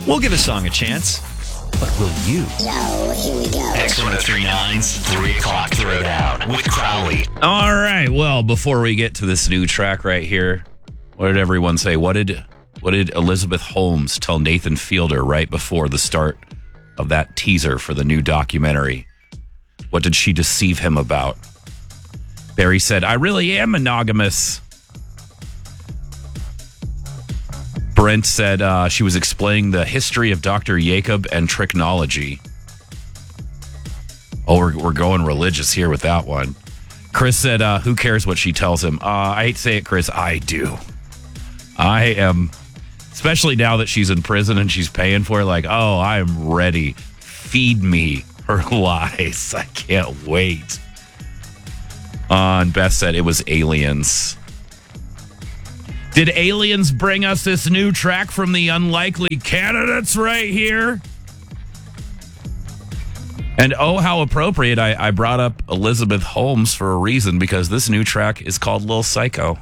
We'll give a song a chance. But will you? No, here we go. X1039's 3 o'clock throwdown with Crowley. All right. Well, before we get to this new track right here, what did everyone say? What did Elizabeth Holmes tell Nathan Fielder right before the start of that teaser for the new documentary? What did she deceive him about? Barry said, "I really am monogamous." Brent said she was explaining the history of Dr. Jacob and trichnology. Oh, we're going religious here with that one. Chris said, who cares what she tells him? I hate to say it, Chris, I do. I am, especially now that she's in prison and she's paying for it, like, oh, I am ready. Feed me her lies. I can't wait. And Beth said it was aliens. Did aliens bring us this new track from the unlikely candidates right here? And oh, how appropriate. I brought up Elizabeth Holmes for a reason, because this new track is called Lil Psycho.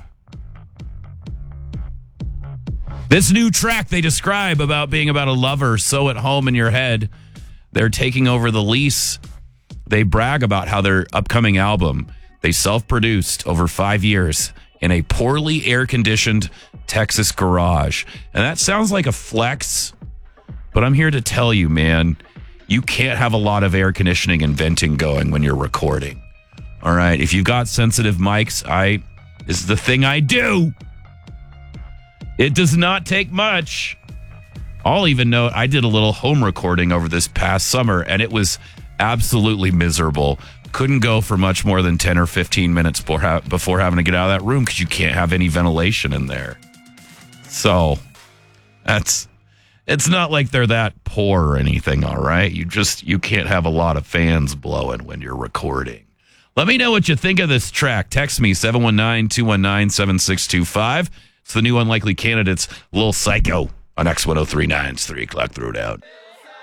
This new track they describe about being about a lover so at home in your head. They're taking over the lease. They brag about how their upcoming album, they self-produced over 5 years in a poorly air-conditioned Texas garage. And that sounds like a flex, but I'm here to tell you, man, you can't have a lot of air conditioning and venting going when you're recording. All right, if you've got sensitive mics, this is the thing I do. It does not take much. I'll even note I did a little home recording over this past summer, and it was absolutely miserable. Couldn't go for much more than 10 or 15 minutes before having to get out of that room because you can't have any ventilation in there. So it's not like they're that poor or anything, all right? You can't have a lot of fans blowing when you're recording. Let me know what you think of this track. Text me, 719-219-7625. It's the new Unlikely Candidates, Lil Psycho on X1039's 3 o'clock throwdown.